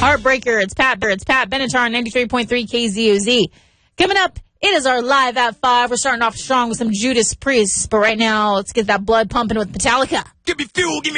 Heartbreaker. It's Pat Benatar on 93.3 KZOZ. Coming up, it is our Live at 5. We're starting off strong with some Judas Priest. But right now, let's get that blood pumping with Metallica. Give me fuel, give me